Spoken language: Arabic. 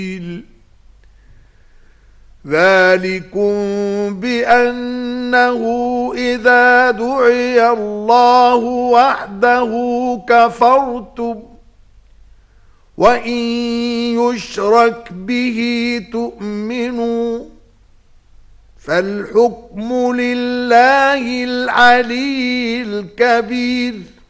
ذلكم بأنه إذا دعي الله وحده كفرتم وإن يشرك به تؤمنوا فالحكم لله العلي الكبير.